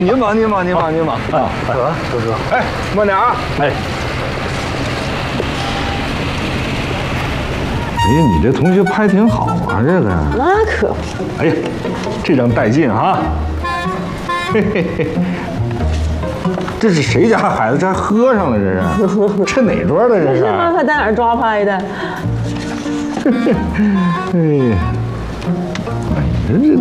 您忙啊！走，哎，慢点啊！哎，哎呀，你这同学拍挺好啊，这个。 那可。 哎呀，这张带劲哈！嘿嘿嘿，这是谁家孩子？这还喝上了，这是？这哪桌的？这是？ 这他在哪儿抓拍的？ 哎呀，哎呀，这。